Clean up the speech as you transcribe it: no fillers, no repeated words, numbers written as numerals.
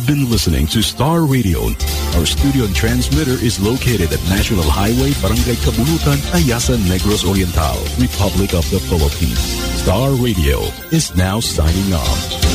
been listening to Star Radio. Our studio and transmitter is located at National Highway, Barangay Kabulutan, Ayasan, Negros Oriental, Republic of the Philippines. Star Radio is now signing off.